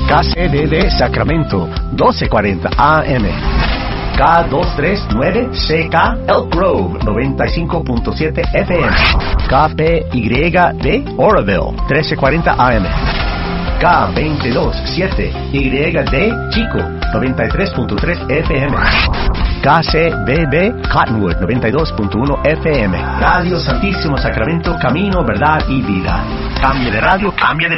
KCDD Sacramento, 1240 AM. K239CK Elk Grove, 95.7 FM. KPYD Oroville, 1340 AM. K227YD Chico, 93.3 FM. KCBB Cottonwood, 92.1 FM. Radio Santísimo Sacramento, camino, verdad y vida. Cambie de radio, cambie de